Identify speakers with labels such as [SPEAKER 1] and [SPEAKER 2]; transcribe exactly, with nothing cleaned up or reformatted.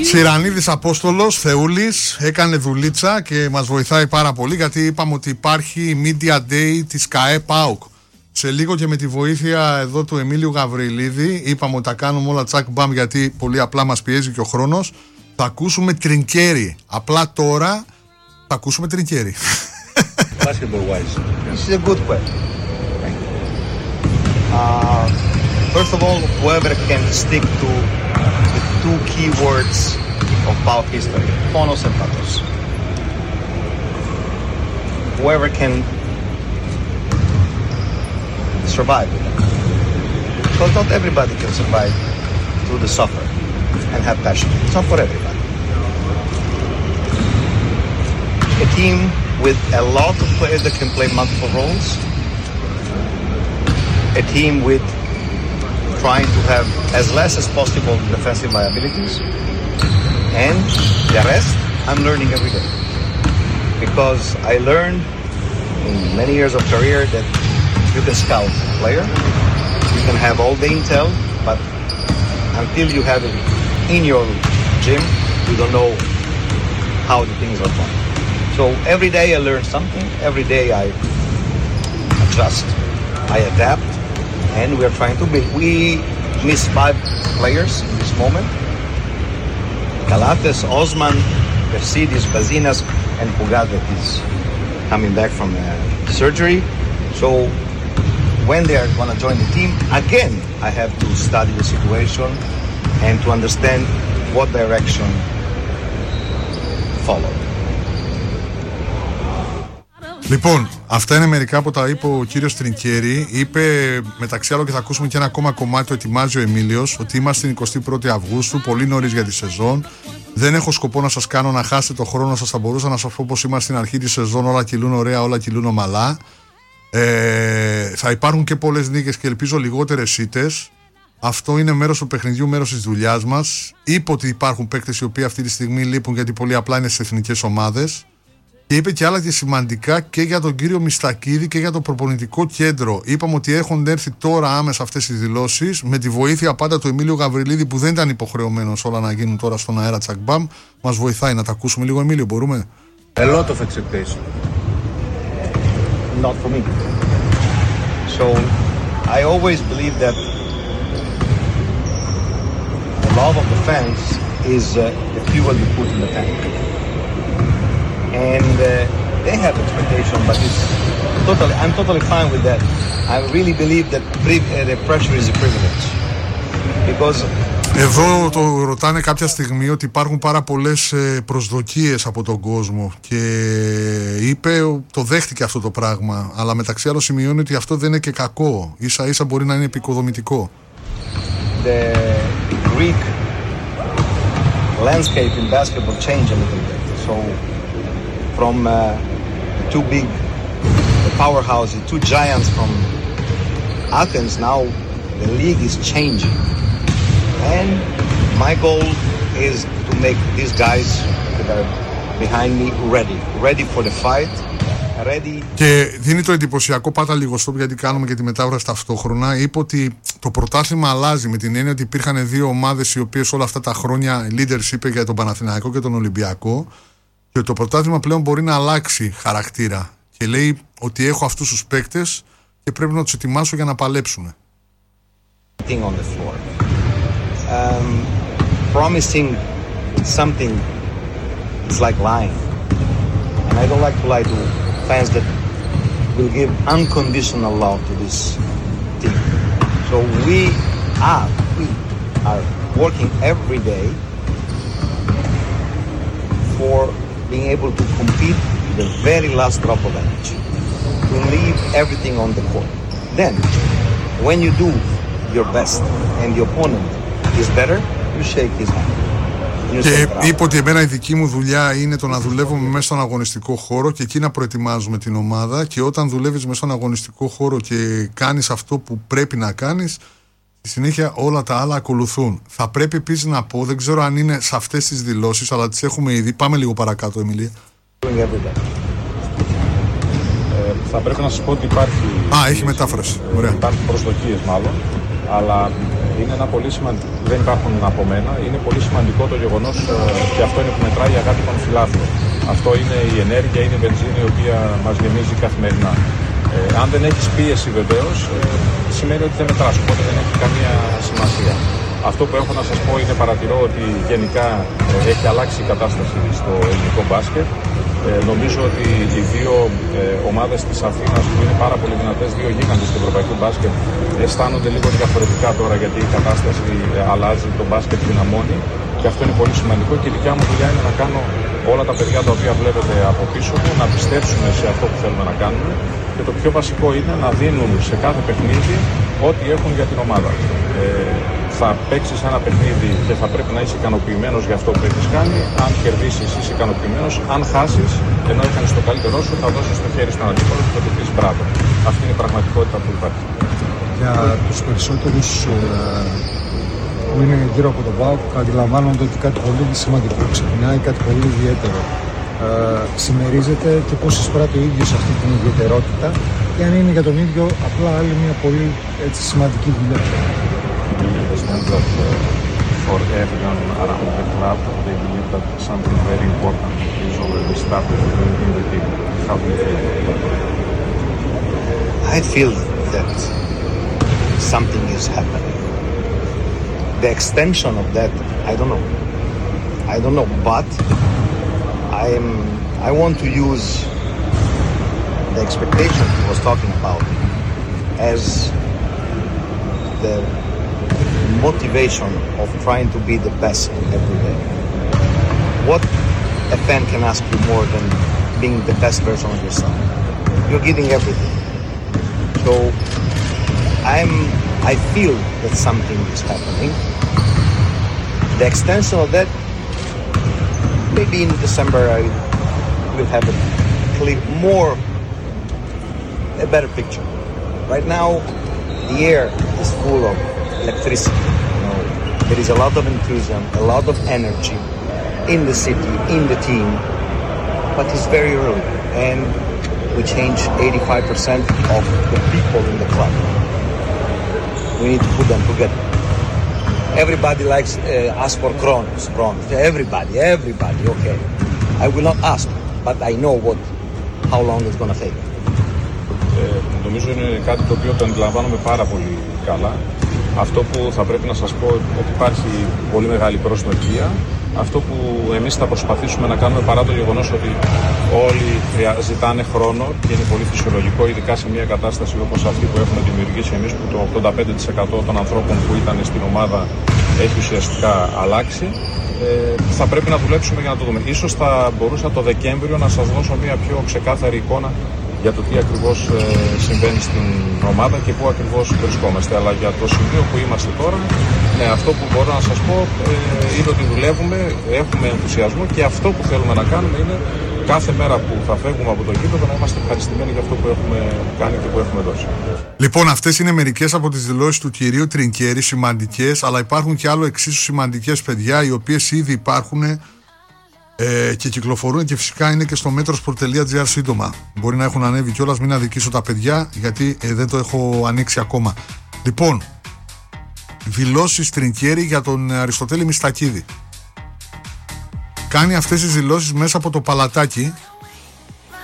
[SPEAKER 1] Σιρανίδης Απόστολος, Θεούλης, έκανε δουλίτσα και μας βοηθάει πάρα πολύ, γιατί είπαμε ότι υπάρχει Media Day της ΚΑΕ ΠΑΟΚ. Σε λίγο και με τη βοήθεια εδώ του Εμίλιου Γαβριλίδη, είπαμε ότι τα κάνουμε όλα τσακ μπαμ, γιατί πολύ απλά μας πιέζει και ο χρόνος. Θα ακούσουμε Τρινκέρι. Απλά τώρα θα ακούσουμε Τρινκέρι.
[SPEAKER 2] Basketball wise, this is a good question. Uh, first of all, whoever can stick to the two key words of PAOK history, Ponos and Patos. Whoever can survive with that. Because not everybody can survive through the suffer and have passion. It's not for everybody. A team with a lot of players that can play multiple roles. A team with trying to have as less as possible defensive liabilities. And the rest, I'm learning every day. Because I learned in many years of career that you can scout a player, you can have all the intel, but until you have it in your gym, you don't know how the things are done. So every day I learn something, every day I adjust, I adapt, and we are trying to build. We miss five players in this moment. Kalates, Osman, Persidis, Bazinas, and Pugat that is coming back from uh, surgery. So when they are going to join the team, again, I have to study the situation and to understand what direction follow.
[SPEAKER 1] Λοιπόν, αυτά είναι μερικά που τα είπε ο κύριος Τρινκέρι. Είπε μεταξύ άλλων, και θα ακούσουμε και ένα ακόμα κομμάτι, το ετοιμάζει ο Εμίλιος, ότι είμαστε την εικοστή πρώτη Αυγούστου, πολύ νωρίς για τη σεζόν. Δεν έχω σκοπό να σας κάνω να χάσετε το χρόνο σας. Θα μπορούσα να σας πω πως είμαστε στην αρχή της σεζόν, όλα κυλούν ωραία, όλα κυλούν ομαλά. Ε, θα υπάρχουν και πολλές νίκες και ελπίζω λιγότερες ήττες. Αυτό είναι μέρος του παιχνιδιού, μέρος της δουλειάς μας. Είπε ότι υπάρχουν παίκτες οι οποίοι αυτή τη στιγμή λείπουν, γιατί πολύ απλά είναι στις εθνικές ομάδες. Και είπε και άλλα και σημαντικά και για τον κύριο Μιστακίδη και για το προπονητικό κέντρο. Είπαμε ότι έχουν έρθει τώρα άμεσα αυτές τις δηλώσεις, με τη βοήθεια πάντα του Εμίλιο Γαβριλίδη, που δεν ήταν υποχρεωμένος όλα να γίνουν τώρα στον αέρα τσακμπάμ. Μας βοηθάει να τα ακούσουμε λίγο, Εμίλιο, μπορούμε?
[SPEAKER 3] A lot of expectation.
[SPEAKER 2] Not for me. So I always believe that the love of the fans is uh, the fuel you put in the tank. And uh, they have expectation, but it's totally, I'm totally fine with that. I really believe that pre- uh, the pressure is a privilege. Because
[SPEAKER 1] εδώ το ρωτάνε κάποια στιγμή ότι υπάρχουν πάρα πολλές προσδοκίες από τον κόσμο και είπε, το δέχτηκε αυτό το πράγμα, αλλά μεταξύ άλλων σημειώνει ότι αυτό δεν είναι και κακό, ίσα ίσα μπορεί να είναι επικοδομητικό.
[SPEAKER 2] The Greek landscape in basketball changed a little bit. So from uh, the two big the powerhouses, two giants from Athens, now the league is changing. And my goal is to make these guys that are behind me ready, ready for the fight, ready.
[SPEAKER 1] Και δίνει το εντυπωσιακό, πάτα λίγο στο, γιατί κάνουμε και τη μετάφραση ταυτόχρονα. Είπε ότι το πρωτάθλημα αλλάζει, με την έννοια ότι υπήρχαν δύο ομάδες οι οποίες όλα αυτά τα χρόνια leaders, είπε για τον Παναθηναϊκό και τον Ολυμπιακό, και το πρωτάθλημα πλέον μπορεί να αλλάξει χαρακτήρα. Και λέει ότι έχω αυτούς τους παίκτες και πρέπει να τους ετοιμάσω για να παλέψουν.
[SPEAKER 2] Um, promising something is like lying, and I don't like to lie to fans that will give unconditional love to this team. So we are we are working every day for being able to compete the very last drop of energy, to leave everything on the court. Then, when you do your best and the opponent is better, you shake his hand.
[SPEAKER 1] Και είπε ότι εμένα η δική μου δουλειά είναι το να δουλεύουμε μέσα στον αγωνιστικό χώρο και εκεί να προετοιμάζουμε την ομάδα, και όταν δουλεύεις μέσα στον αγωνιστικό χώρο και κάνεις αυτό που πρέπει να κάνεις, στη συνέχεια όλα τα άλλα ακολουθούν. Θα πρέπει επίσης να πω, δεν ξέρω αν είναι σε αυτές τις δηλώσεις, αλλά τις έχουμε ήδη. Πάμε λίγο παρακάτω, Εμιλία.
[SPEAKER 3] Ε, θα πρέπει να σας πω ότι υπάρχει...
[SPEAKER 1] Α, έχει μετάφραση. Ωραία.
[SPEAKER 3] Υπάρχουν προσδοκίες μάλλον.
[SPEAKER 4] Αλλά είναι ένα πολύ σημαντικό, δεν υπάρχουν από μένα, είναι πολύ σημαντικό το γεγονός ε, και αυτό είναι που μετράει η αγάπη των φιλάθλων. Αυτό είναι η ενέργεια, είναι η βενζίνη η οποία μας γεμίζει καθημερινά. Ε, αν δεν έχεις πίεση βεβαίως, ε, σημαίνει ότι δεν μετράς, οπότε δεν έχει καμία σημασία. Αυτό που έχω να σας πω είναι παρατηρώ ότι γενικά ε, έχει αλλάξει η κατάσταση στο ελληνικό μπάσκετ. Ε, νομίζω ότι οι δύο ε, ομάδες της Αθήνας που είναι πάρα πολύ δυνατές, δύο γίγαντες του ευρωπαϊκού μπάσκετ, αισθάνονται λίγο διαφορετικά τώρα γιατί η κατάσταση ε, αλλάζει, το μπάσκετ δυναμώνει και αυτό είναι πολύ σημαντικό και η δικιά μου δουλειά είναι να κάνω όλα τα παιδιά τα οποία βλέπετε από πίσω μου να πιστέψουν σε αυτό που θέλουμε να κάνουμε και το πιο βασικό είναι να δίνουν σε κάθε παιχνίδι ό,τι έχουν για την ομάδα. Ε, θα παίξεις ένα παιχνίδι και θα πρέπει να είσαι ικανοποιημένος για αυτό που έχεις κάνει. Αν κερδίσεις είσαι ικανοποιημένος. Αν χάσεις, ενώ έκανες το καλύτερό σου, θα δώσεις το χέρι στον αντίπαλο και θα του πεις μπράβο. Αυτή είναι η πραγματικότητα που υπάρχει.
[SPEAKER 5] Για τους περισσότερους που είναι γύρω από τον ΠΑΟΚ, αντιλαμβάνονται ότι κάτι πολύ σημαντικό ξεκινάει, κάτι πολύ ιδιαίτερο. Ε, συμμερίζεται και πώς εισπράττει ο ίδιος αυτή την ιδιαιτερότητα και αν είναι για τον ίδιο απλά άλλη μια πολύ έτσι, σημαντική δουλειά.
[SPEAKER 4] For everyone around the club, they believe that something very important is already started in the team. How do you feel?
[SPEAKER 2] I feel that something is happening. The extension of that, I don't know. I don't know, but I'm, I want to use the expectation he was talking about as the motivation of trying to be the best every day. What a fan can ask you more than being the best version of yourself? You're giving everything. So I'm, I feel that something is happening. The extension of that, maybe in December I will have a clear, more, a better picture. Right now, the air is full of electricity. You know, there is a lot of enthusiasm, a lot of energy in the city, in the team, but it's very early, and we change eighty-five percent of the people in the club. We need to put them together. Everybody likes uh, ask for Kronos, Kronos. Everybody, everybody. Okay, I will not ask, but I know what, how long it's gonna take.
[SPEAKER 4] Ε, νομίζω είναι κάτι το οποίο το αντιλαμβάνομαι πάρα πολύ καλά. Αυτό που θα πρέπει να σας πω ότι υπάρχει πολύ μεγάλη προσδοκία. Αυτό που εμείς θα προσπαθήσουμε να κάνουμε παρά το γεγονός ότι όλοι ζητάνε χρόνο και είναι πολύ φυσιολογικό, ειδικά σε μια κατάσταση όπως αυτή που έχουμε δημιουργήσει εμείς, που το ογδόντα πέντε τοις εκατό των ανθρώπων που ήταν στην ομάδα έχει ουσιαστικά αλλάξει. Ε, θα πρέπει να δουλέψουμε για να το δούμε. Ίσως θα μπορούσα το Δεκέμβριο να σας δώσω μια πιο ξεκάθαρη εικόνα για το τι ακριβώς ε, συμβαίνει στην ομάδα και πού ακριβώς βρισκόμαστε. Αλλά για το σημείο που είμαστε τώρα, ναι, αυτό που μπορώ να σας πω ε, είναι ότι δουλεύουμε, έχουμε ενθουσιασμό και αυτό που θέλουμε να κάνουμε είναι κάθε μέρα που θα φεύγουμε από το γήπεδο να είμαστε ευχαριστημένοι για αυτό που έχουμε κάνει και που έχουμε δώσει.
[SPEAKER 1] Λοιπόν, αυτές είναι μερικές από τις δηλώσεις του κυρίου Τρινκέρη, σημαντικές, αλλά υπάρχουν και άλλο εξίσου σημαντικές, παιδιά, οι οποίες ήδη υπάρχουν ε, και κυκλοφορούν και φυσικά είναι και στο metrosport τελεία gr σύντομα. Μπορεί να έχουν ανέβει κιόλας, μην αδικήσω τα παιδιά, γιατί ε, δεν το έχω ανοίξει ακόμα. Λοιπόν, δηλώσεις Τρινκέρη για τον Αριστοτέλη Μιστακίδη. Κάνει αυτές τις δηλώσεις μέσα από το παλατάκι